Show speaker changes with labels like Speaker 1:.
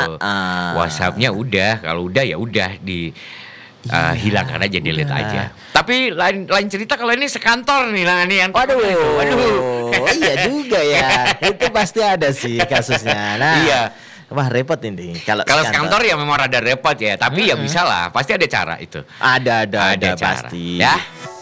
Speaker 1: WhatsApp-nya udah, kalau udah ya udah hilangkan aja, delete aja. Tapi lain cerita kalau ini sekantor nih lah nih yang
Speaker 2: Waduh. Iya juga ya. Itu pasti ada sih kasusnya. Nah,
Speaker 1: iya.
Speaker 2: Wah repot ini. Kalau
Speaker 1: sekantor ya memang rada repot ya. Tapi ya bisa lah. Pasti ada cara itu.
Speaker 2: Ada
Speaker 1: cara.
Speaker 2: pasti.
Speaker 1: Ya.